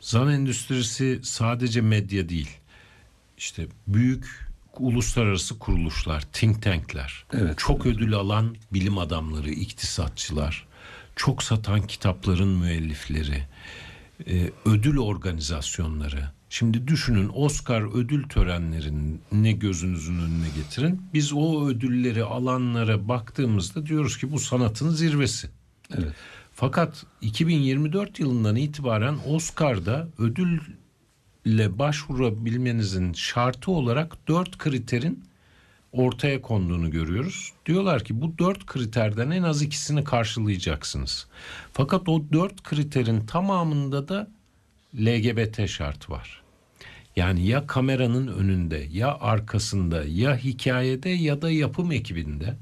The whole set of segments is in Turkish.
Zan endüstrisi sadece medya değil. İşte büyük uluslararası kuruluşlar, think tank'ler, Evet, çok evet. ödül alan bilim adamları, iktisatçılar, çok satan kitapların müellifleri, ödül organizasyonları. Şimdi düşünün, Oscar ödül törenlerini gözünüzün önüne getirin. Biz o ödülleri alanlara baktığımızda diyoruz ki bu sanatın zirvesi. Evet. Fakat 2024 yılından itibaren Oscar'da ödülle başvurabilmenizin şartı olarak 4 kriterin ortaya konduğunu görüyoruz. Diyorlar ki bu 4 kriterden en az ikisini karşılayacaksınız. Fakat o 4 kriterin tamamında da LGBT şartı var. Yani ya kameranın önünde, ya arkasında, ya hikayede ya da yapım ekibinde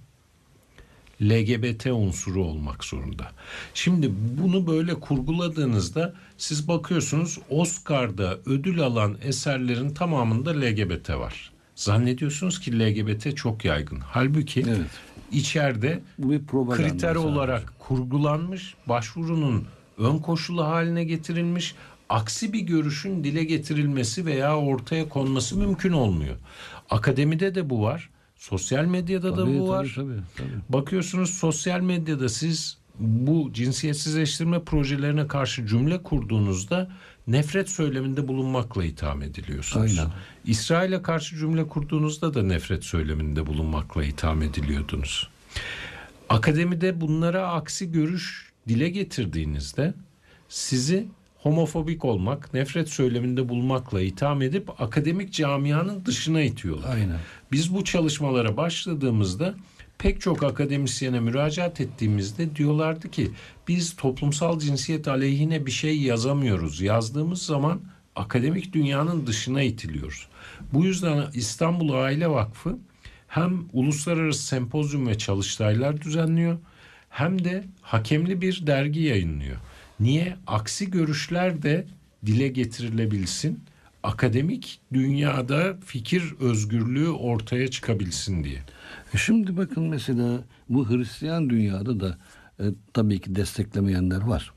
LGBT unsuru olmak zorunda. Şimdi bunu böyle kurguladığınızda siz bakıyorsunuz, Oscar'da ödül alan eserlerin tamamında LGBT var. Zannediyorsunuz ki LGBT çok yaygın. Halbuki Evet. içeride Bu bir propaganda kriter sadece olarak kurgulanmış, başvurunun ön koşulu haline getirilmiş, aksi bir görüşün dile getirilmesi veya ortaya konması mümkün olmuyor. Akademide de bu var. Sosyal medyada da bu var. Tabii. Bakıyorsunuz sosyal medyada siz bu cinsiyetsizleştirme projelerine karşı cümle kurduğunuzda nefret söyleminde bulunmakla itham ediliyorsunuz. Aynen. İsrail'e karşı cümle kurduğunuzda da nefret söyleminde bulunmakla itham ediliyordunuz. Akademide bunlara aksi görüş dile getirdiğinizde sizi homofobik olmak, nefret söyleminde bulunmakla itham edip akademik camianın dışına itiyorlar. Aynen. Biz bu çalışmalara başladığımızda pek çok akademisyene müracaat ettiğimizde diyorlardı ki biz toplumsal cinsiyet aleyhine bir şey yazamıyoruz. Yazdığımız zaman akademik dünyanın dışına itiliyoruz. Bu yüzden İstanbul Aile Vakfı hem uluslararası sempozyum ve çalıştaylar düzenliyor, hem de hakemli bir dergi yayınlıyor. Niye? Aksi görüşler de dile getirilebilsin, akademik dünyada fikir özgürlüğü ortaya çıkabilsin diye. Şimdi bakın mesela bu Hristiyan dünyada da tabii ki desteklemeyenler var.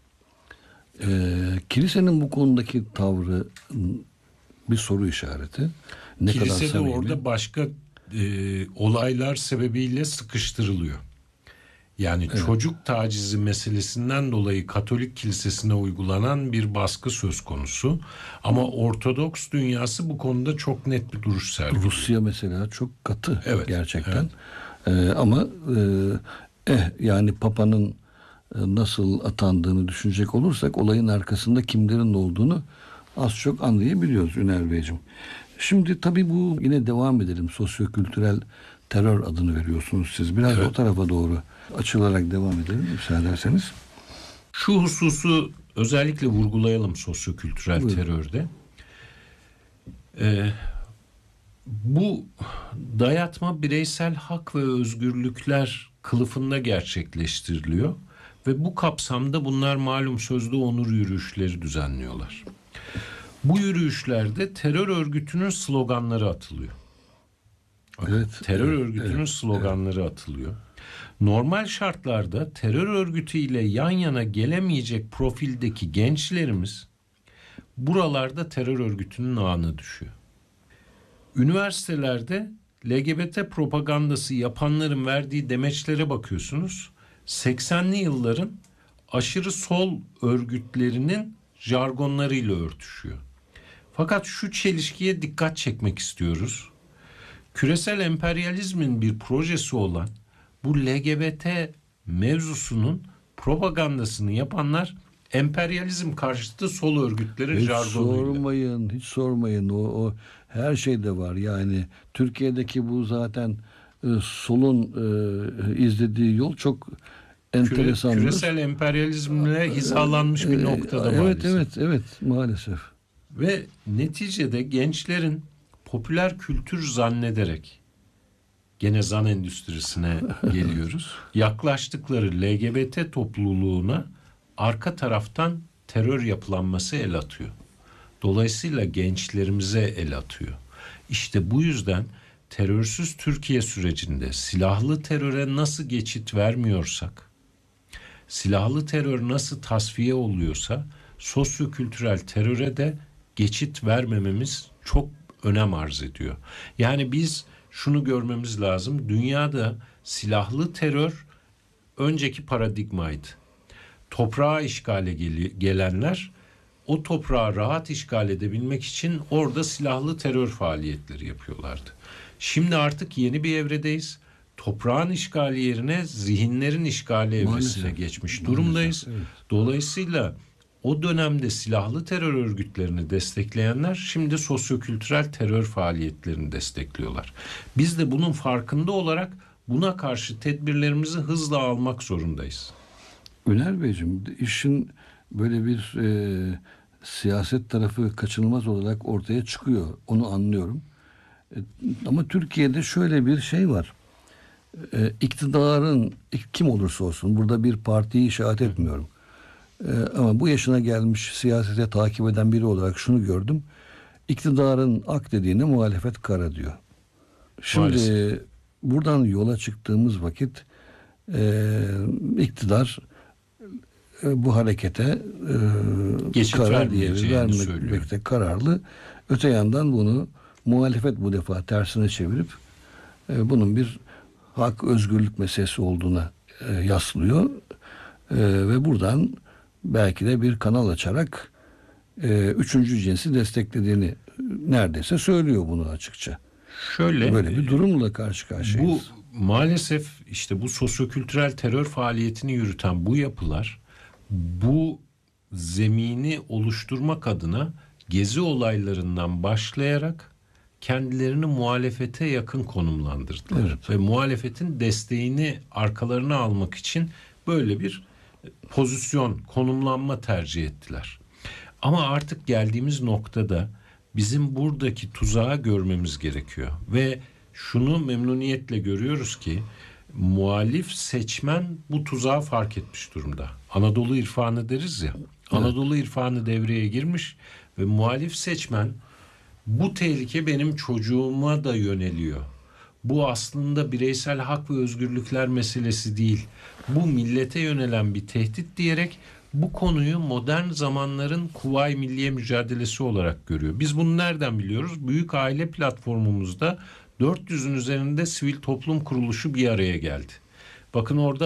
Kilisenin bu konudaki tavrı bir soru işareti. Ne Kilise kadar de samimi? orada başka olaylar sebebiyle sıkıştırılıyor. Yani Evet. çocuk tacizi meselesinden dolayı Katolik kilisesine uygulanan bir baskı söz konusu. Ama Ortodoks dünyası bu konuda çok net bir duruş sergiliyor. Rusya mesela çok katı, Evet, gerçekten. Ama yani Papa'nın nasıl atandığını düşünecek olursak olayın arkasında kimlerin olduğunu az çok anlayabiliyoruz Üner Beyciğim. Şimdi tabii bu yine devam edelim. Sosyokültürel terör adını veriyorsunuz siz. Biraz Evet. o tarafa doğru açılarak devam edelim müsaade ederseniz. Şu hususu özellikle vurgulayalım sosyokültürel Buyurun. terörde. Bu dayatma bireysel hak ve özgürlükler kılıfında gerçekleştiriliyor ve bu kapsamda bunlar malum sözde onur yürüyüşleri düzenliyorlar. Bu yürüyüşlerde terör örgütünün sloganları atılıyor. Evet, Terör evet, örgütünün evet, sloganları atılıyor. Normal şartlarda terör örgütüyle yan yana gelemeyecek profildeki gençlerimiz buralarda terör örgütünün ağına düşüyor. Üniversitelerde LGBT propagandası yapanların verdiği demeçlere bakıyorsunuz. 80'li yılların aşırı sol örgütlerinin jargonlarıyla örtüşüyor. Fakat şu çelişkiye dikkat çekmek istiyoruz. Küresel emperyalizmin bir projesi olan bu LGBT mevzusunun propagandasını yapanlar emperyalizm karşıtı sol örgütlerin Hiç jargonuyla. hiç sormayın. O her şeyde var. Yani Türkiye'deki bu zaten solun izlediği yol çok enteresandır. Küresel emperyalizmle hizalanmış bir noktada maalesef. Evet maalesef. Ve neticede gençlerin popüler kültür zannederek, gene zan endüstrisine geliyoruz, yaklaştıkları LGBT topluluğuna arka taraftan terör yapılanması el atıyor. Dolayısıyla gençlerimize el atıyor. İşte bu yüzden terörsüz Türkiye sürecinde silahlı teröre nasıl geçit vermiyorsak, silahlı terör nasıl tasfiye oluyorsa sosyokültürel teröre de geçit vermememiz çok önem arz ediyor. Yani biz şunu görmemiz lazım. Dünyada silahlı terör önceki paradigmaydı. Toprağa işgale gelenler o toprağı rahat işgal edebilmek için orada silahlı terör faaliyetleri yapıyorlardı. Şimdi artık yeni bir evredeyiz. Toprağın işgali yerine zihinlerin işgali evresine Maalesef. geçmiş durumdayız. Maalesef, evet. Dolayısıyla o dönemde silahlı terör örgütlerini destekleyenler şimdi sosyokültürel terör faaliyetlerini destekliyorlar. Biz de bunun farkında olarak buna karşı tedbirlerimizi hızla almak zorundayız. Üner Beyciğim, işin böyle bir siyaset tarafı kaçınılmaz olarak ortaya çıkıyor. Onu anlıyorum. Ama Türkiye'de şöyle bir şey var. İktidarın kim olursa olsun, burada bir partiyi işaret etmiyorum. Ama bu yaşına gelmiş siyasete takip eden biri olarak şunu gördüm. İktidarın ak dediğine muhalefet kara diyor. Şimdi Maalesef. buradan yola çıktığımız vakit iktidar bu harekete Geçit kara diye vermeyeceğini söylüyor. vermekte kararlı. Öte yandan bunu muhalefet bu defa tersine çevirip bunun bir hak, özgürlük meselesi olduğuna yaslıyor. Ve buradan belki de bir kanal açarak üçüncü cinsi desteklediğini neredeyse söylüyor bunu açıkça. Şöyle Böyle bir durumla karşı karşıyayız. bu maalesef işte bu sosyokültürel terör faaliyetini yürüten bu yapılar bu zemini oluşturmak adına gezi olaylarından başlayarak kendilerini muhalefete yakın konumlandırdılar. Evet. Ve muhalefetin desteğini arkalarına almak için böyle bir pozisyon, konumlanma tercih ettiler. Ama artık geldiğimiz noktada bizim buradaki tuzağı görmemiz gerekiyor. Ve şunu memnuniyetle görüyoruz ki muhalif seçmen bu tuzağı fark etmiş durumda. Anadolu irfanı deriz ya. Anadolu irfanı devreye girmiş ve muhalif seçmen bu tehlike benim çocuğuma da yöneliyor. Bu aslında bireysel hak ve özgürlükler meselesi değil. Bu millete yönelen bir tehdit diyerek bu konuyu modern zamanların Kuvayi Milliye mücadelesi olarak görüyor. Biz bunu nereden biliyoruz? Büyük Aile platformumuzda 400'ün üzerinde sivil toplum kuruluşu bir araya geldi. Bakın orada